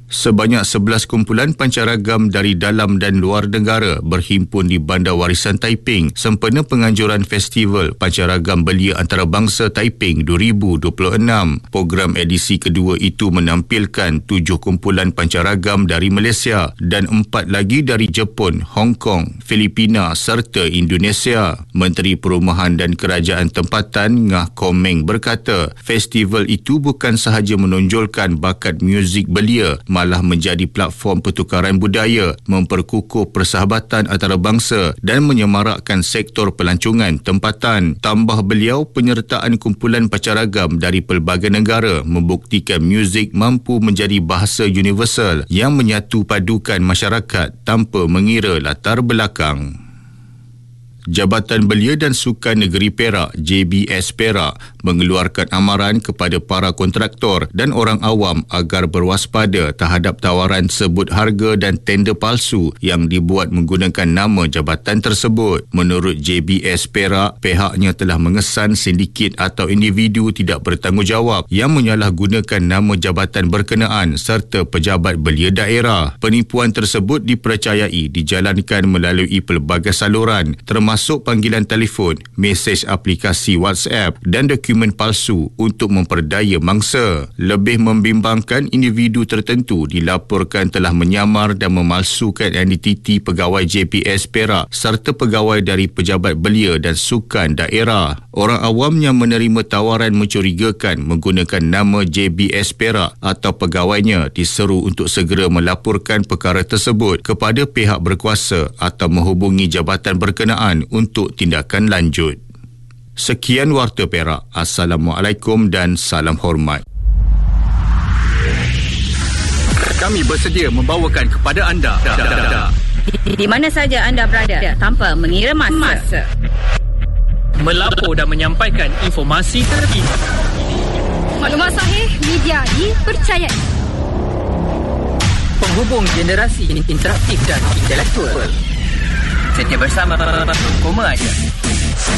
Sebanyak 11 kumpulan pancaragam dari dalam dan luar negara berhimpun di Bandar Warisan Taiping sempena penganjuran Festival Pancaragam Belia Antarabangsa Taiping 2026. Program edisi kedua itu menampilkan 7 kumpulan pancaragam dari Malaysia dan 4 lagi dari Jepun, Hong Kong, Filipina serta Indonesia. Menteri Perumahan dan Kerajaan Tempatan Ngah Komeng berkata, festival itu bukan sahaja menonjolkan bakat muzik belia, malah menjadi platform pertukaran budaya, memperkukuh persahabatan antarabangsa dan menyemarakkan sektor pelancongan tempatan. Tambah beliau, penyertaan kumpulan pancaragam dari pelbagai negara membuktikan muzik mampu menjadi bahasa universal yang menyatu padukan masyarakat tanpa mengira latar belakang. Jabatan Belia dan Sukan Negeri Perak JBS Perak mengeluarkan amaran kepada para kontraktor dan orang awam agar berwaspada terhadap tawaran sebut harga dan tender palsu yang dibuat menggunakan nama jabatan tersebut. Menurut JBS Perak, pihaknya telah mengesan sindiket atau individu tidak bertanggungjawab yang menyalahgunakan nama jabatan berkenaan serta pejabat belia daerah. Penipuan tersebut dipercayai dijalankan melalui pelbagai saluran termasuk panggilan telefon, mesej aplikasi WhatsApp dan dokumen palsu untuk memperdaya mangsa. Lebih membimbangkan, individu tertentu dilaporkan telah menyamar dan memalsukan identiti pegawai JBS Perak serta pegawai dari pejabat belia dan sukan daerah. Orang awam yang menerima tawaran mencurigakan menggunakan nama JBS Perak atau pegawainya diseru untuk segera melaporkan perkara tersebut kepada pihak berkuasa atau menghubungi jabatan berkenaan untuk tindakan lanjut. Sekian Warta Perak. Assalamualaikum dan salam hormat. Kami bersedia membawakan kepada anda di mana saja anda berada tanpa mengira masa. Melapor dan menyampaikan informasi terkini. Maklumat sahih, media dipercayai. Penghubung generasi interaktif dan intelektual. Setia bersama Koma aja.